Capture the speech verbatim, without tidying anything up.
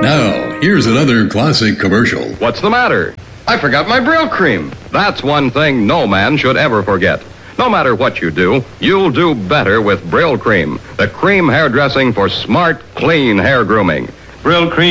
Now, here's another classic commercial. What's the matter? I forgot my Brill Cream. That's one thing no man should ever forget. No matter what you do, you'll do better with Brill Cream, the cream hairdressing for smart, clean hair grooming. Brill Cream.